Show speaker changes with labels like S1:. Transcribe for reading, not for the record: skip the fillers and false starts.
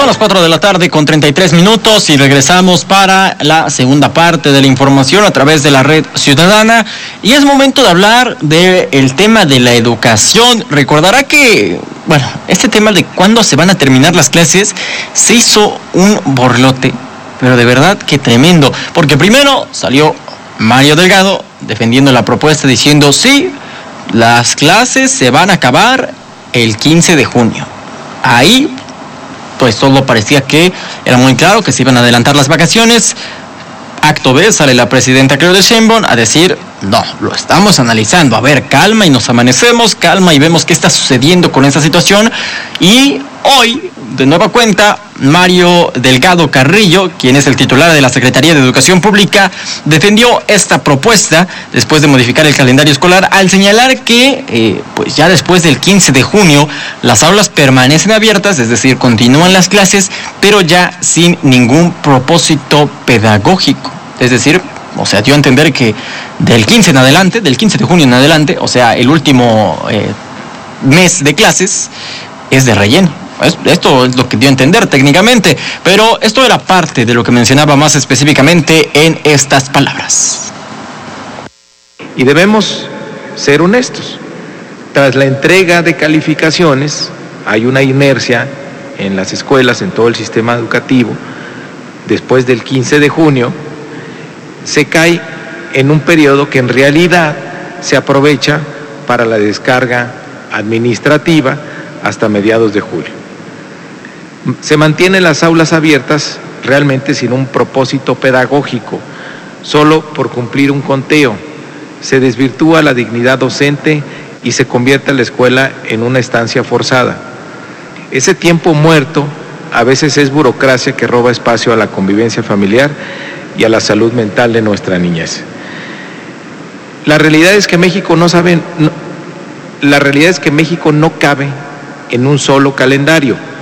S1: las 4 de la tarde con 33 minutos y regresamos para la segunda parte de la información a través de la Red Ciudadana. Y es momento de hablar del tema de la educación. Recordará que, este tema de cuándo se van a terminar las clases se hizo un borlote, pero de verdad que tremendo. Porque primero salió Mario Delgado defendiendo la propuesta diciendo, sí, las clases se van a acabar el 15 de junio. Ahí pues todo parecía que era muy claro que se iban a adelantar las vacaciones. Acto B, sale la presidenta Claudia Sheinbaum a decir, no, lo estamos analizando, a ver, calma y nos amanecemos, calma y vemos qué está sucediendo con esta situación. Y hoy, de nueva cuenta, Mario Delgado Carrillo, quien es el titular de la Secretaría de Educación Pública, defendió esta propuesta después de modificar el calendario escolar al señalar que pues ya después del 15 de junio las aulas permanecen abiertas, es decir, continúan las clases, pero ya sin ningún propósito pedagógico. Es decir, dio a entender que del 15 de junio en adelante, el último mes de clases es de relleno. Esto es lo que dio a entender técnicamente, pero esto era parte de lo que mencionaba más específicamente en estas palabras.
S2: Y debemos ser honestos. Tras la entrega de calificaciones, hay una inercia en las escuelas, en todo el sistema educativo. Después del 15 de junio, se cae en un periodo que en realidad se aprovecha para la descarga administrativa hasta mediados de julio. Se mantienen las aulas abiertas realmente sin un propósito pedagógico, solo por cumplir un conteo. Se desvirtúa la dignidad docente y se convierte la escuela en una estancia forzada. Ese tiempo muerto a veces es burocracia que roba espacio a la convivencia familiar y a la salud mental de nuestra niñez. La realidad es que México no cabe en un solo calendario.